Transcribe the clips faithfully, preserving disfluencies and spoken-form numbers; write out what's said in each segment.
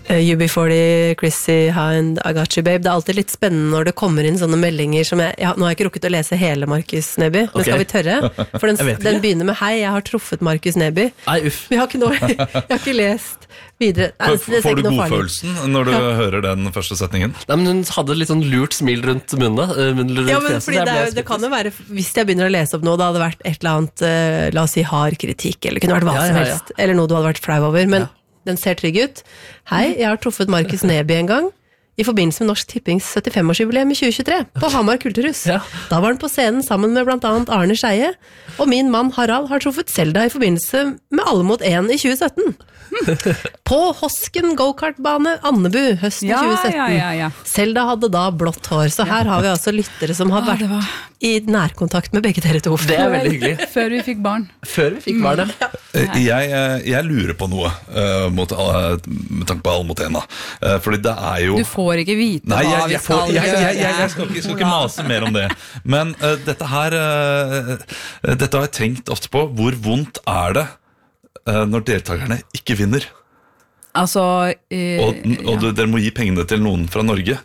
U B forty, Chrissy Hind, I Got You Babe. Det er alltid litt spennende når det kommer inn sånne meldinger som jeg, jeg Nå har jeg ikke rukket å lese hele Markus Neby, men okay. Skal vi tørre? For den, den begynner med hei, jeg har truffet Markus Neby. Nei, uff. Vi har ikke noe, jeg har ikke lest videre. Nei, får, får du godfølelsen når du ja. hører den første setningen? Nei, men hun hadde litt sånn lurt smil rundt munnen. Rundt ja, men fordi det, er, det kan jo være, hvis jeg begynner å lese opp noe, det hadde vært et eller annet, uh, la oss si hard kritikk, eller kunne vært hva ja, som ja, ja. helst, eller noe du hadde vært flau over, men ja. Den ser trygg ut. Hei, jeg har truffet Markus Neby en gang i forbindelse med Norsk Tippings syttifem-årsjubileum i tjue tjuetre på Hamar Kulturhus. Ja. Da var han på scenen sammen med blant annet Arne Scheie, og min mann Harald har truffet Selda i forbindelse med Alle mot en i tjue sytten. På Hosken go-kartbane Annebu høsten ja, tjue sytten. Ja, ja, ja. Selda hadde da blått hår, så her har vi altså lyttere som har vært var... i nærkontakt med begge dere to. Det er veldig hyggelig. Før vi fikk barn. Før vi fikk barn, ja. Jeg, jeg lurer på noe uh, mot, uh, med tanke på Alle mot en, uh, fordi det er jo... Du får ikke vite Nei, jeg, hva vi jeg får, skal jeg, gjøre. Jeg, jeg, jeg skal, ikke, skal ikke mase mer om det. Men uh, dette her uh, Dette har jeg tenkt ofte på. Hvor vondt er det uh, når deltakerne ikke vinner? Altså uh, Og, og ja. dere må gi pengene til noen fra Norge.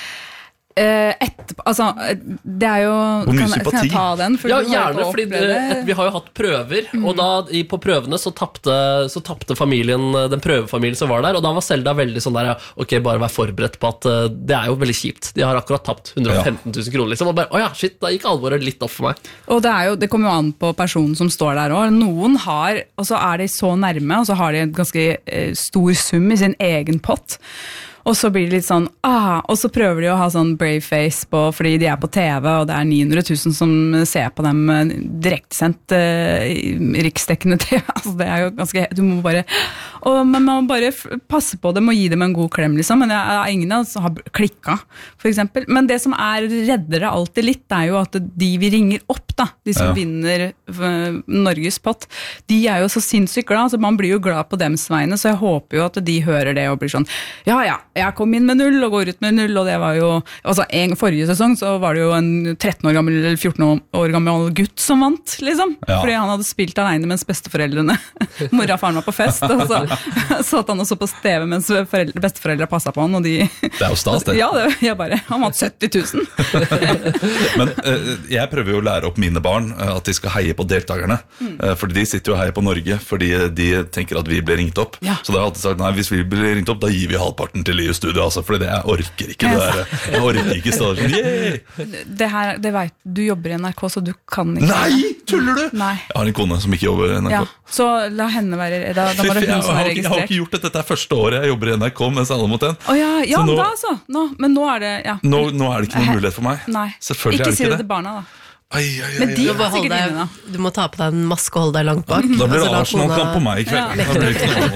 Uh, etterpå, altså det er jo Hvor mye kan, sympati? kan jeg ta den? For ja, gjerne, fordi det, et, vi har jo hatt prøver mm. og da i, på prøvene så tappte, så tappte familien, den prøvefamilien som var der, og da var Selda veldig sånn der, ok, bare vær forberedt på at uh, det er jo veldig kjipt, de har akkurat tapt hundre og femten tusen kroner liksom, og bare, åja, shit, da gikk alvoret litt opp for meg. Og det, er jo, det kommer jo an på personen som står der også, noen har, og så er de så nærme, og så har de en ganske uh, stor sum i sin egen pott, og så blir det litt sånn, ah, og så prøver de å ha sånn brave face på, fordi de er på T V, og det er ni hundre tusen som ser på dem direktesendt uh, riksdekkende T V, altså det er jo ganske, du må bare, og man må bare passe på dem og gi dem en god klem, liksom, men det er ingen av oss som har klikket, for eksempel. Men det som er redder det alltid litt, det er jo at de vi ringer opp, da, de som ja. vinner uh, Norges pott, de er jo så sinnssykt glad, altså man blir jo glad på dems vegne, så jeg håper jo at de hører det og blir sånn, ja, ja, jeg kom inn med null og går ut med null, og det var jo, altså en, forrige sesong så var det jo en tretten år gammel, eller fjorten år gammel gutt som vant, liksom, ja. Fordi han hadde spilt alene mens besteforeldrene, mora og faren var på fest, og så satt han også på T V mens foreldre, besteforeldre passet på han, og de... Det er jo stas, det. Ja, det, jeg bare, han vant sytti tusen. Men uh, jeg prøver jo å lære opp mine barn uh, at de skal heie på deltakerne, mm. uh, fordi de sitter jo og heier på Norge, fordi de tenker at vi blir ringt opp, ja. Så da har jeg alltid sagt, nei, hvis vi blir ringt opp, da gir vi halvparten til i studio, altså, fordi det, jeg orker ikke det der. Jeg orker ikke stå der. Yeah! Det her, det vet, du jobber i N R K, så du kan ikke... Nei, tuller du? Nei. Jeg har en kone som ikke jobber i N R K. Ja, så la henne være, da, da var det hun som var registrert. Jeg har ikke gjort det, dette er første året jeg jobber i N R K mens Alle mot en. Å ja, ja nå, da altså. Nå, men nå er det, ja. Nå, nå er det ikke noen mulighet for meg. Nei, selvfølgelig ikke er det si ikke det det. til barna da. Ai, ai, ai, men de ai, ai. Deg, du må ta på deg en maske og holde deg langt bak. Da blir det Arsenal-kamp på meg i kveld.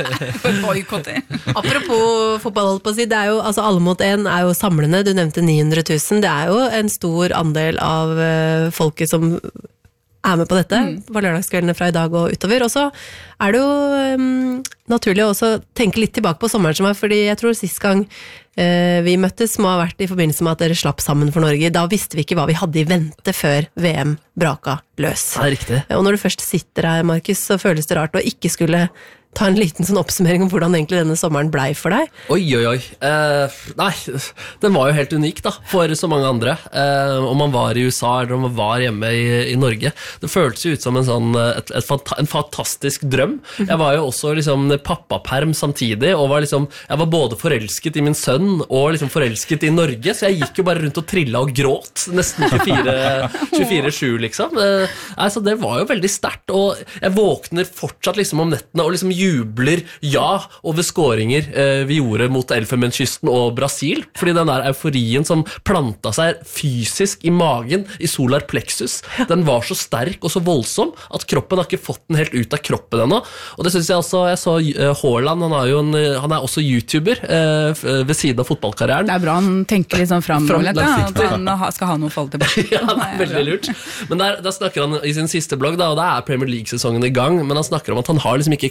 Ja. Apropos fotball, holdt på å si, det er jo, altså Alle mot en er jo samlende, du nevnte ni hundre tusen, det er jo en stor andel av uh, folket som er med på dette, mm. på lørdagskveldene fra i dag og utover, og så er det jo um, naturlig å også tenke litt tilbake på sommeren som var, fordi jeg tror sist gang uh, vi møttes må ha vært i forbindelse med at dere slapp sammen for Norge, da visste vi ikke hva vi hadde i vente før V M braka løs. Det er riktig. Og når du først sitter her, Markus, så føles det rart å ikke skulle ta en liten sånn oppsummering om hvordan egentlig denne sommeren ble for deg. Oi, oi, oi. Eh, nei, den var jo helt unik da, for så mange andre. Eh, om man var i U S A, eller om man var hjemme i, i Norge. Det føltes jo ut som en sånn, et, et fanta- en fantastisk drøm. Jeg var jo også liksom pappaperm samtidig, og var liksom, jeg var både forelsket i min sønn, og liksom forelsket i Norge, så jeg gikk jo bare rundt og trillet og gråt, nesten tjuefire sju liksom. Eh, altså, det var jo veldig sterkt, og jeg våkner fortsatt liksom om nettene, og liksom jubler ja over skåringer eh, vi gjorde mot Elfenbenskysten og Brasil, fordi den der euforien som planta seg fysisk i magen, i solar plexus, den var så sterk og så voldsom at kroppen har ikke fått den helt ut av kroppen ennå, og det synes jeg også, jeg så uh, Haaland, han er jo en, han er også YouTuber uh, ved siden av fotballkarrieren. Det er bra, han tenker litt sånn fremover, ja, at han skal ha noe fall tilbake. Ja, det er veldig lurt. Men der, der snakker han i sin siste blogg, da, og da er Premier League-sesongen i gang, men han snakker om at han har liksom ikke klart å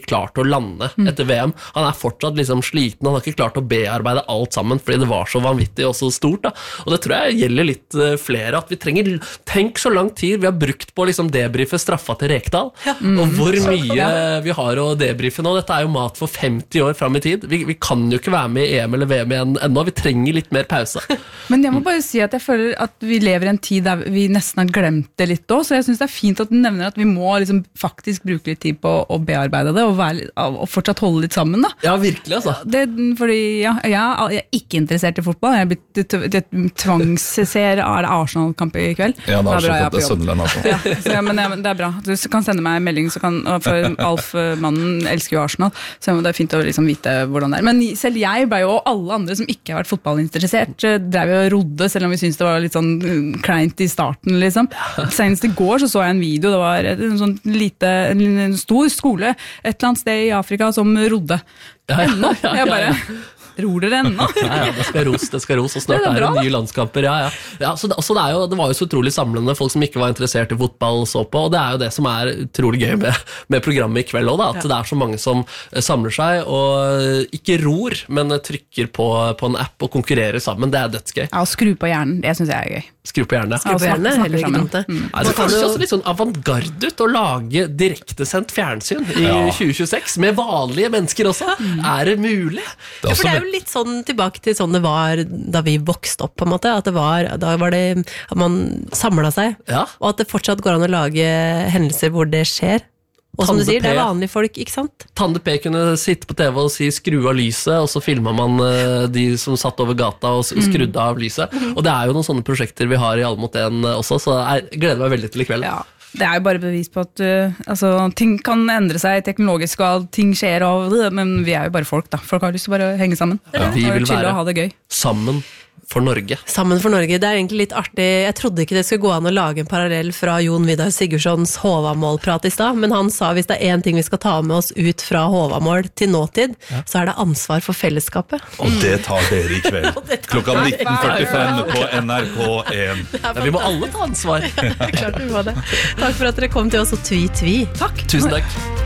å lande etter V M. Han er fortsatt liksom sliten, han har ikke klart å bearbeide alt sammen, fordi det var så vanvittig og så stort. Da. Og det tror jeg gjelder litt flere, at vi trenger, tenk så lang tid vi har brukt på å liksom debrife straffa til Rekdal, ja. mm. og hvor mye vi har å debrife nå. Dette er jo mat for femti år frem i tid. Vi, vi kan jo ikke være med i E M eller V M igjen ennå, vi trenger litt mer pause. Men jeg må bare si at jeg føler at vi lever i en tid der vi nesten har glemt det litt også, så jeg synes det er fint at du nevner at vi må liksom faktisk bruke litt tid på å bearbeide det, og, være, og fortsatt holde litt sammen da. Ja, virkelig altså. Det, fordi ja, jeg er ikke interessert i fotball, jeg er blitt tvangsser, er det Arsenal-kamp i kveld? Ja, det er Arsenal, det er Sønderland altså. Ja, så, men ja, det er bra. Du kan sende meg en melding, så kan, for Alf, mannen, elsker jo Arsenal, så det er fint å liksom vite hvordan det er. Men selv jeg ble jo, og alle andre som ikke har vært fotballinteressert, drev jo og rodde, selv om vi synes det var litt sånn kleint i starten, liksom. Senest i går så så jeg en video, det var en sånn lite, en stor skole et eller annet sted i Afrika som rodde. Ennå. Jeg bare, ror dere ennå? Ja, ja, det skal ros, det skal ros, og snart det er, det er det nye landskamper. Ja, ja. Ja, så det, så det, er jo, det var jo så utrolig samlende, folk som ikke var interessert i fotball så på, og det er jo det som er utrolig gøy med, med programmet i kveld også, da, at ja. Det er så mange som samler seg, og ikke ror, men trykker på, på en app og konkurrerer sammen, det er dødsgøy. Ja, og skru på hjernen, det synes jeg er gøy. Skru på hjernen. Skru på hjernen, heller ikke dumt det. Mm. Nei, det føles også litt sånn avantgarde ut å lage direktesendt fjernsyn i ja. tjue tjueseks, med vanlige mennesker også. Mm. Er det mulig? Det ja, for det er jo litt sånn tilbake til sånn det var da vi vokste opp, på en måte. At det var, da var det at man samlet seg, ja. Og at det fortsatt går an å lage hendelser hvor det skjer. Og som du sier, det er vanlige folk, ikke sant? Tande P kunne sitte på T V og si skru av lyset, og så filmet man de som satt over gata og skrudde av lyset. Og det er jo noen sånne prosjekter vi har i Alle mot en også, så jeg gleder meg veldig til i kveld. Ja. Det er jo bare bevis på at uh, altså, ting kan endre seg teknologisk, og ting skjer, og, men vi er jo bare folk da. Folk har lyst til å bare henge sammen. Ja. Vi vil være og ha det gøy. Sammen for Norge. Sammen for Norge. Det er egentlig litt artig. Jeg trodde ikke det skulle gå an å lage en parallell fra Jon Vidar Sigurdssons Håvamål-prat i stad, men han sa hvis det er en ting vi skal ta med oss ut fra Håvamål til nåtid, ja. Så er det ansvar for fellesskapet. Og det tar dere i kveld. Klokka nitten førtifem på N R K én. Ja, vi må alle ta ansvar. Ja, klart vi må det. Takk for at dere kom til oss og tvi-tvi. Takk. Tusen takk.